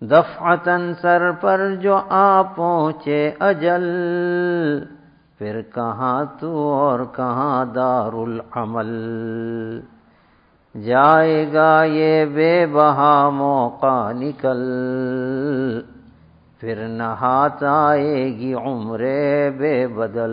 दफ़अतन sir पर जो आ पहुँचे अजल, फिर कहाँ तू और कहाँ दारुल अमल। जाएगा ये बेबहा मौका निकल, फिर न हाथ आएगी उम्रे बेबदल।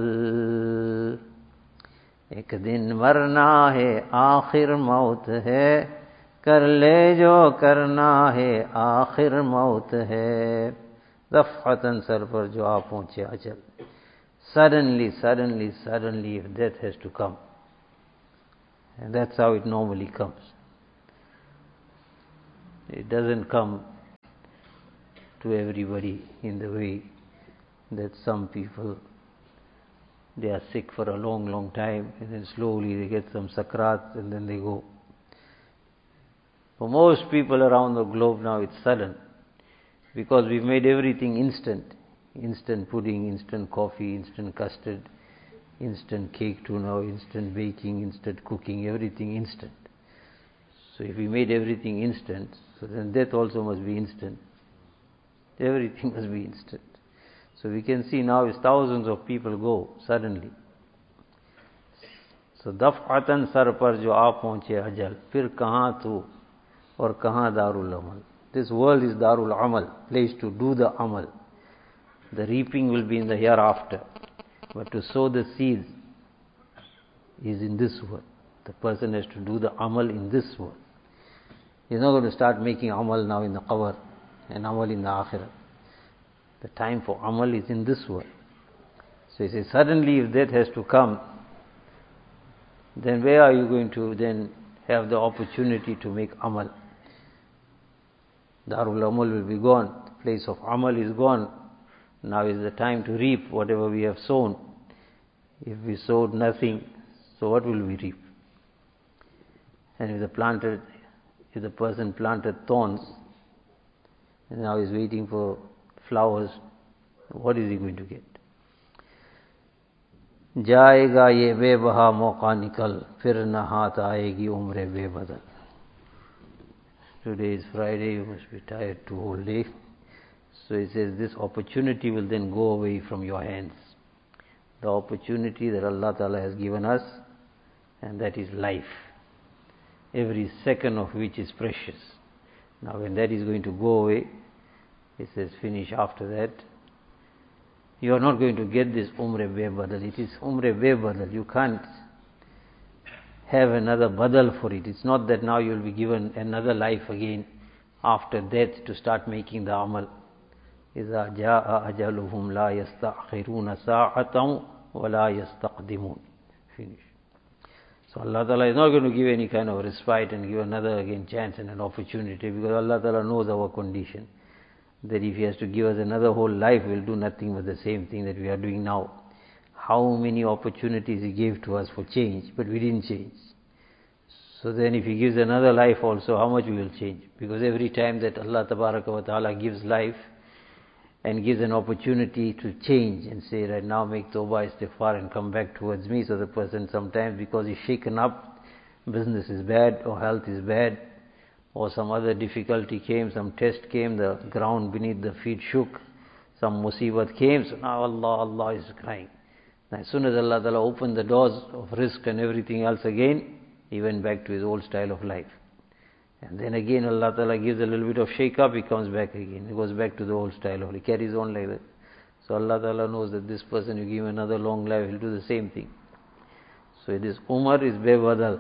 एक दिन मरना है आखिर मौत है, कर ले जो करना है आखिर मौत है। दफ़अतन सर पर जो आ पहुँचे अजल, suddenly, suddenly, suddenly, if death has to come. And that's how it normally comes. It doesn't come to everybody in the way that some people, they are sick for a long, long time, and then slowly they get some sakrat and then they go. For most people around the globe now it's sudden, because we've made everything instant. Instant pudding, instant coffee, instant custard, instant cake too now, instant baking, instant cooking, everything instant. So if we made everything instant, so then death also must be instant. Everything must be instant. So we can see now is thousands of people go suddenly. So daf'atan sar par jo aa pahunche ajal, fir kahan tu aur kahan darul amal. This world is darul amal, place to do the amal. The reaping will be in the hereafter. But to sow the seeds is in this world. The person has to do the amal in this world. He's not going to start making amal now in the qabr and amal in the akhirah. The time for amal is in this world. So he says, suddenly if death has to come, then where are you going to then have the opportunity to make amal? Darul amal will be gone. The place of amal is gone. Now is the time to reap whatever we have sown. If we sowed nothing, so what will we reap? And if the person planted thorns, and now is waiting for flowers, what is he going to get? जाएगा ये बेबहा मौका निकल, फिर न हाथ आएगी उम्र बेबदल. Today is Friday, you must be tired to whole day. So he says this opportunity will then go away from your hands. The opportunity that Allah Ta'ala has given us, and that is life. Every second of which is precious. Now when that is going to go away, he says finish after that. You are not going to get this umre be-badal. It is umre be-badal. You can't have another badal for it. It's not that now you will be given another life again after death to start making the amal. إِذَا جَاءَ أَجَلُهُمْ لَا يَسْتَأْخِرُونَ سَاعَةً وَلَا يَسْتَقْدِمُونَ. Finish. So Allah Ta'ala is not going to give any kind of respite and give another again chance and an opportunity, because Allah Ta'ala knows our condition. That if He has to give us another whole life, we'll do nothing but the same thing that we are doing now. How many opportunities He gave to us for change, but we didn't change. So then if He gives another life also, how much we will change? Because every time that Allah Tabaraka wa Ta'ala gives life and gives an opportunity to change and say, right now make tawbah, istighfar and come back towards me. So the person sometimes, because he's shaken up, business is bad or health is bad or some other difficulty came, some test came, the ground beneath the feet shook, some musibat came, so now Allah is crying. Now, as soon as Allah Ta'ala opened the doors of rizq and everything else again, he went back to his old style of life. And then again Allah Ta'ala gives a little bit of shake up, he comes back again. He goes back to the old style of, he carries on like that. So Allah Ta'ala knows that this person, you give him another long life, he'll do the same thing. So this Umar is bebadal.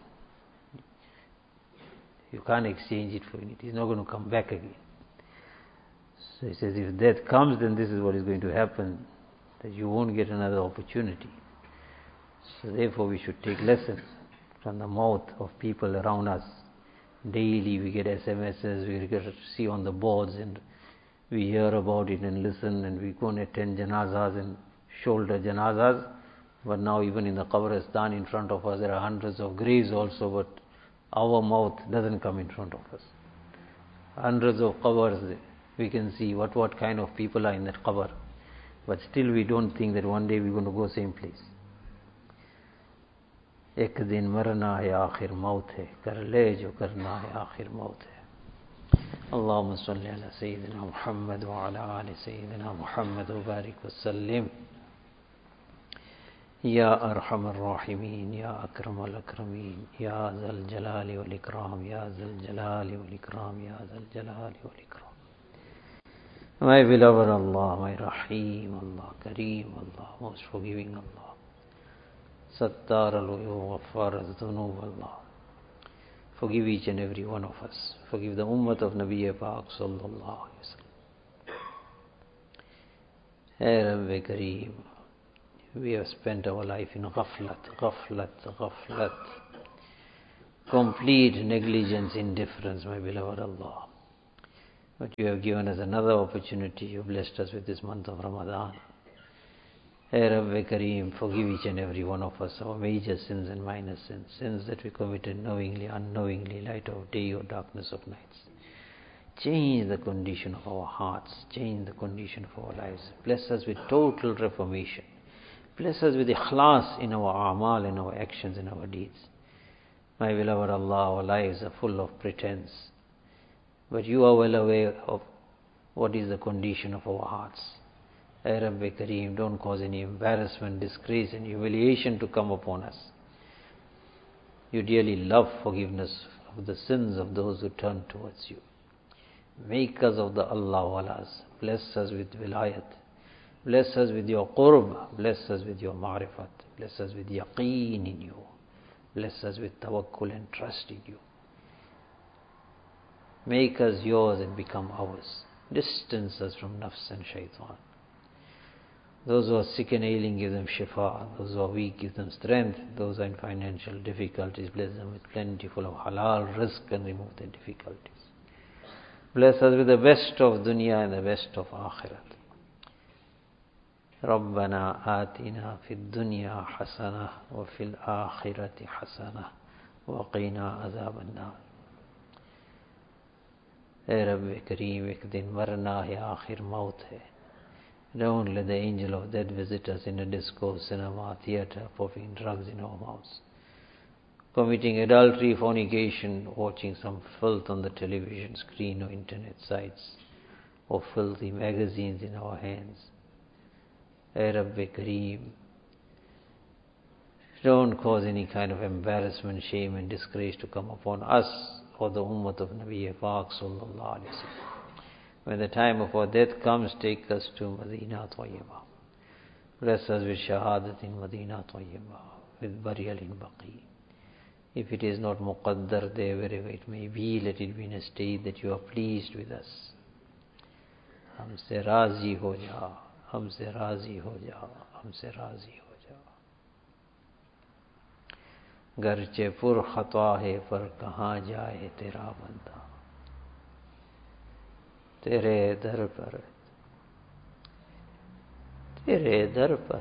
You can't exchange it for it. He's not going to come back again. So he says, if death comes, then this is what is going to happen, that you won't get another opportunity. So therefore we should take lessons from the mouth of people around us. Daily we get SMSs, we get to see on the boards, and we hear about it and listen, and we go and attend janazas and shoulder janazas. But now even in the Qabristan in front of us there are hundreds of graves also, but our mouth doesn't come in front of us. Hundreds of qabrs, we can see what kind of people are in that qabr. But still we don't think that one day we're going to go same place. एक दिन मरना है आखिर मौत है, कर ले जो करना है आखिर मौत है. اللهم صل على سيدنا محمد وعلى آل سيدنا محمد وبارك وسلم يا أرحم الراحمين يا أكرم الأكرمين يا ذا الجلال والإكرام يا ذا الجلال والإكرام يا ذا الجلال والإكرام. My beloved Allah, my Rahim Allah, Kareem Allah, most forgiving Allah, Sattar al-Uyub, Ghaffar al-Dhunub Allah. Forgive each and every one of us. Forgive the ummah of Nabi Pak sallallahu alayhi wa sallam. Hey Rabbi Kareem, we have spent our life in ghaflat, complete negligence, indifference, my beloved Allah. But you have given us another opportunity. You blessed us with this month of Ramadan. Hey Rabbi Kareem, forgive each and every one of us our major sins and minor sins, sins that we committed knowingly, unknowingly, light of day or darkness of nights. Change the condition of our hearts, change the condition of our lives. Bless us with total reformation. Bless us with ikhlas in our a'mal, in our actions, in our deeds. My beloved Allah, our lives are full of pretense. But you are well aware of what is the condition of our hearts. Ay Rabbi Kareem, don't cause any embarrassment, disgrace and humiliation to come upon us. You dearly love forgiveness of the sins of those who turn towards you. Make us of the Allah walas. Bless us with wilayat. Bless us with your qurb. Bless us with your ma'rifat. Bless us with yaqeen in you. Bless us with tawakkul and trust in you. Make us yours and become ours. Distance us from nafs and shaitan. Those who are sick and ailing, give them shifa. Those who are weak, give them strength. Those who are in financial difficulties, bless them with plentiful of halal rizq and remove their difficulties. Bless us with the best of dunya and the best of akhirat. ربنا آتنا في الدنيا حسنة وفي الآخرة حسنة وقنا عذاب النار. اے رب کریم, ایک دن مرنا ہے, آخر موت ہے. Don't let the angel of death visit us in a disco, cinema, theatre, puffing drugs in our mouths, committing adultery, fornication, watching some filth on the television screen or internet sites, or filthy magazines in our hands. Ay Rabbi Kareem, don't cause any kind of embarrassment, shame and disgrace to come upon us or the ummah of Nabi Pak sallallahu alayhi wa sallam. When the time of our death comes, take us to Madinah Tayyibah. Bless us with shahadat in Madinah Tayyibah, with burial in Baqi. If it is not muqaddar there, wherever it may be, let it be in a state that you are pleased with us. Humse razi ho ja, humse razi ho ja, humse razi ho ja. Garche pur khata hai, par kahan jaye tera banda. तेरे दर पर, तेरे दर पर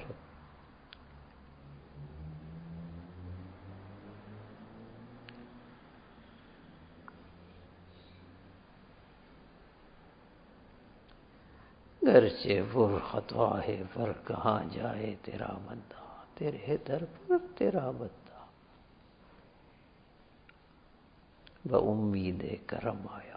गरचे बुर खता है पर कहाँ जाए तेरा बंदा, तेरे दर पर तेरा बंदा, बउम्मीद करम आया.